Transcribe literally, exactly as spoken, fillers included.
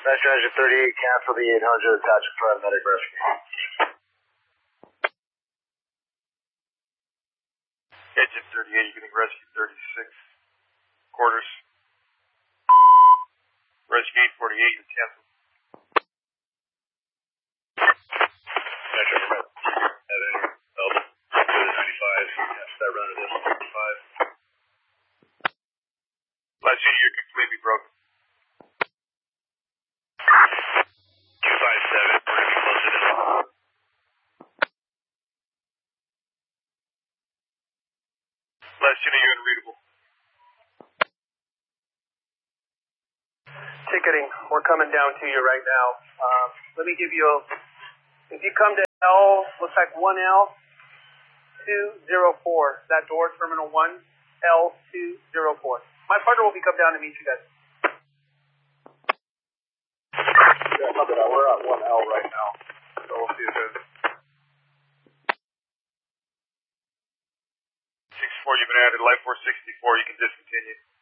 Metro Engine thirty-eight, cancel the eight hundred, attach a paramedic rescue. Engine thirty-eight, you're getting rescue thirty-six. Quarters. Rescue eight forty-eight, you're canceled. Metro Engine, Elba, ninety-five, that run it is ninety-five. Last unit, you're completely broken. two five seven, we're going to be close to this. Last unit, you're unreadable. Ticketing, we're coming down to you right now. Uh, let me give you a, if you come to L, looks like one L two zero four, that door, terminal one, L two zero four. My partner will be come down to meet you guys. Yeah, look at that, we're at one L right now, so we'll see you soon. six four, you've been added. Life four sixty-four, you can discontinue.